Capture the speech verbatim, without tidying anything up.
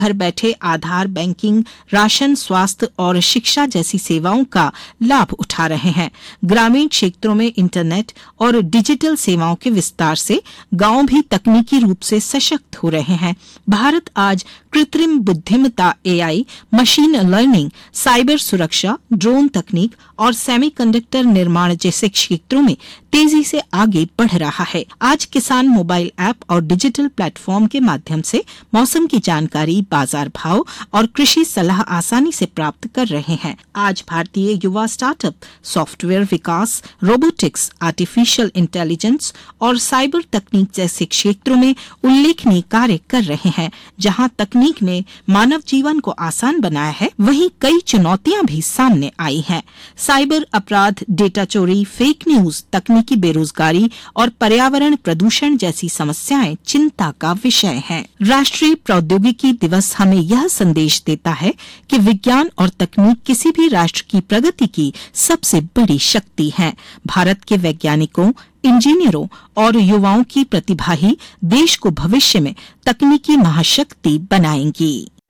घर बैठे आधार, banking, ration, स्वास्थ्य और शिक्षा जैसी सेवाओं का लाभ उठा रहे हैं। ग्रामीण क्षेत्रों में इंटरनेट और डिजिटल सेवाओं के विस्तार से गांव भी तकनीकी रूप से सशक्त हो रहे हैं। भारत आज कृत्रिम बुद्धिमत्ता, एआई, मशीन लर्निंग, साइबर सुरक्षा, ड्रोन तकनीक और सेमीकंडक्टर निर्माण जैसे क्षेत्रों में तेजी से आगे बढ़ रहा है। आज किसान मोबाइल ऐप और डिजिटल प्लेटफॉर्म के माध्यम से मौसम की जानकारी, बाजार भाव और कृषि सलाह आसानी से प्राप्त कर रहे हैं। आज भारतीय युवा स्टार्टअप सॉफ्टवेयर विकास, रोबोटिक्स, आर्टिफिशियल इंटेलिजेंस और साइबर तकनीक जैसे क्षेत्रों में उल्लेखनीय कार्य कर रहे हैं। जहां तकनीक ने मानव जीवन को आसान बनाया है, वहीं कई चुनौतियां भी सामने आई हैं। साइबर अपराध, डेटा चोरी, फेक न्यूज, तकनीकी बेरोजगारी और पर्यावरण प्रदूषण जैसी समस्याएं चिंता का विषय हैं। राष्ट्रीय प्रौद्योगिकी दिवस हमें यह संदेश देता है कि विज्ञान और तकनीक किसी भी राष्ट्र की प्रगति की सबसे बड़ी शक्ति है। भारत के वैज्ञानिकों, इंजीनियरों और युवाओं की प्रतिभा ही देश को भविष्य में तकनीकी महाशक्ति बनाएंगी।